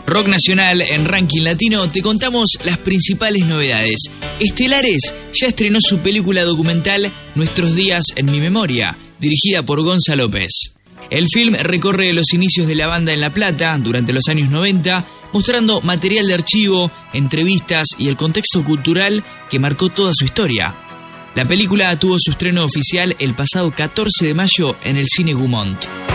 Rock Nacional en Ranking Latino te contamos las principales novedades. Estelares ya estrenó su película documental Nuestros días en mi memoria, dirigida por Gonza López. El film recorre los inicios de la banda en La Plata durante los años 90, mostrando material de archivo, entrevistas y el contexto cultural que marcó toda su historia. La película tuvo su estreno oficial el pasado 14 de mayo en el Cine Gaumont.